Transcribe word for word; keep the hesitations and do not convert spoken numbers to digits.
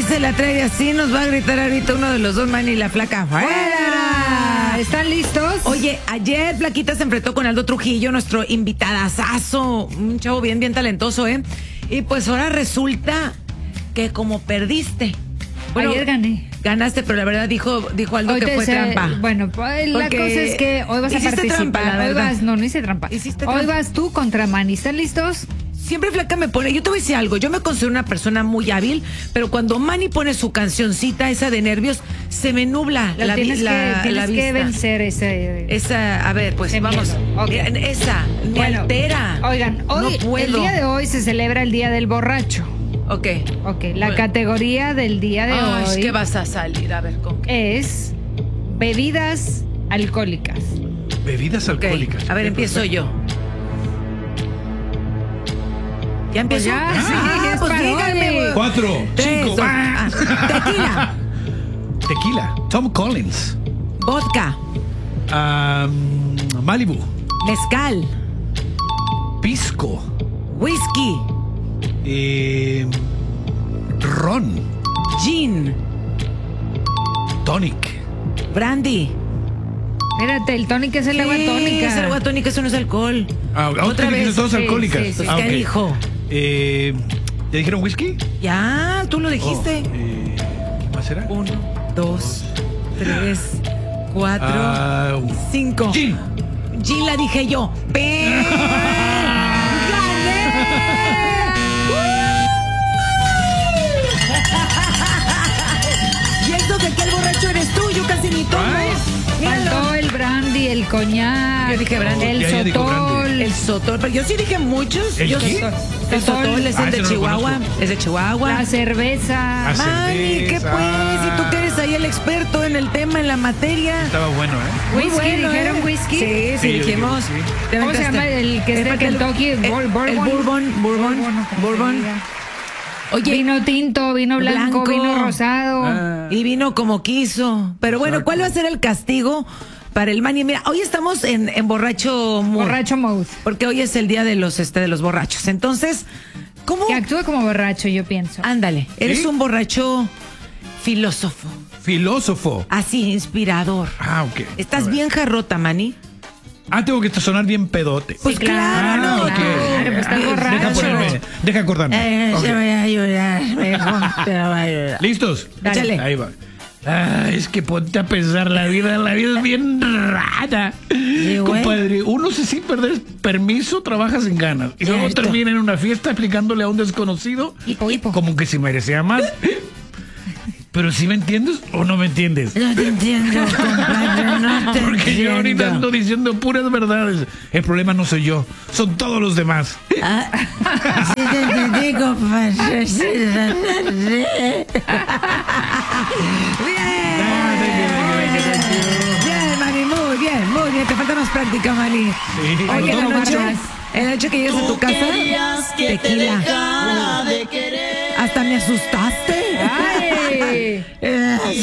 se la trae así, nos va a gritar ahorita uno de los dos, Manny y la Flaca. ¡Fuera! ¿Están listos? Oye, ayer Flaquita se enfrentó con Aldo Trujillo, nuestro invitadazazo, un chavo bien, bien talentoso, ¿eh? Y pues ahora resulta que como perdiste. Bueno, ayer gané. Ganaste, pero la verdad dijo, dijo Aldo hoy que fue sé, trampa. Bueno, pues, la Porque cosa es que hoy vas a participar. Trampa, la hoy verdad. vas, no, no hice trampa. Hiciste hoy trampa. vas tú contra Manny. ¿Están listos? Siempre Flaca me pone, yo te voy a decir algo, yo me considero una persona muy hábil, pero cuando Manny pone su cancioncita, esa de nervios, se me nubla Lo la, vi, tienes la, que, tienes la que vista. vencer ese. Esa, a ver, pues ese vamos. Okay. Esa, me bueno, altera. Oigan, hoy, no puedo. el día de hoy se celebra el Día del Borracho. Ok. Ok, la bueno. categoría del día de Ay, hoy ¿qué vas a salir? A ver, ¿con qué? es bebidas alcohólicas. Bebidas Okay. alcohólicas. A ver, empiezo yo. ¿Ya empiezo? Pues ya, ah, sí, es pues para díganme, hoy. güey. Cuatro, Tres, cinco. dos, ah, tequila, Tequila. Tom Collins. vodka, Um, Malibu. mezcal, Pisco. whisky, Eh, ron. gin, Tonic. brandy. Espérate, el tónico es el agua Sí, tónica. es el agua tónica, eso no es alcohol. Ah, otra vez. Todas Sí, alcohólicas. sí, sí. Ah, ¿Qué ok. dijo? Eh, ¿Ya dijeron whisky? Ya, tú lo dijiste. Oh, eh, ¿Qué más será? Uno, dos, tres, cuatro, Ah, cinco. Gin. Gin la dije yo. ¡Pe- ¡Gané! Y eso de que el borracho eres tú, yo casi ni tomo. Ay. Míralo. Faltó el brandy, el coñac. Yo dije brandy. El Ya, ya dijo sotol. brandy. El sotol, pero yo sí dije muchos. ¿El yo qué? sí- El sotol es Ah, el de ese no lo Chihuahua. conozco. Es de Chihuahua. La cerveza. Ah, Mani, ¿qué cerveza. pues? Si tú que eres ahí el experto en el tema, en la materia. Estaba bueno, ¿eh? Muy Whisky, bueno, ¿dijeron ¿eh? whisky? Sí, sí, Sí, yo dijimos. dije whisky. Te ¿Cómo se aventaste. llama el que es de Espérate, el- Kentucky? el- Bourbon. El bourbon, bourbon, Bourbon, bourbon. Oye, Vino tinto, vino blanco, Blanco. vino rosado. Ah. y vino como quiso. Pero bueno, Exacto. ¿cuál va a ser el castigo para el Manny? Mira, hoy estamos en, en borracho mood, Borracho mode. porque hoy es el día de los este de los borrachos. Entonces, ¿cómo? Que actúa como borracho, yo pienso. Ándale, eres ¿Sí? un borracho filósofo, Filósofo. así inspirador. Ah, ok. Estás A ver. bien jarrota, Manny. Ah, tengo que sonar bien pedote. Pues Sí, claro, claro, Ah, no. ok. claro, pues estás Deja borracho. Deja ponerme, deja acordarme. Eh, Ok. Se voy a llorar, mejor te voy a llorar. ¿Listos? Dale. Échale. Ahí va. Ah, es que ponte a pensar, la vida, la vida es bien rara. güey. Compadre, uno se sin perder permiso trabaja sin ganas. Y luego Cierto. termina en una fiesta explicándole a un desconocido Hipo, hipo. como que si merecía más. Pero si me entiendes o no me entiendes. No te entiendo, compadre, no te Porque yo ahorita entiendo. ando diciendo puras verdades. El problema no soy yo, son todos los demás. Ah, sí te entendí, compadre. Sí te entendí. Bien. Bien, Manny, muy bien, muy bien. Te falta más práctica, Manny. Sí. Oye, en la Todo noche, más. en la noche que llegas a tu casa, tequila. Hasta me asustaste. ¡Ay! Eh,